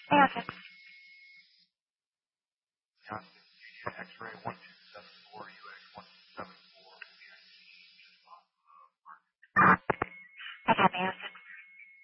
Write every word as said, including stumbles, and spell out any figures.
Hey, okay. X-ray one two seven four, U X one two seven four. I got the answer.